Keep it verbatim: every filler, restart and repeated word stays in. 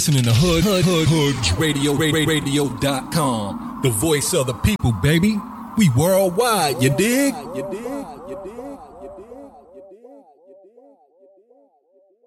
listening to Hood Hood Hood Hood Radio Radio dot com. The voice of the people, baby. We worldwide, you dig? You dig? You dig? You dig? You dig?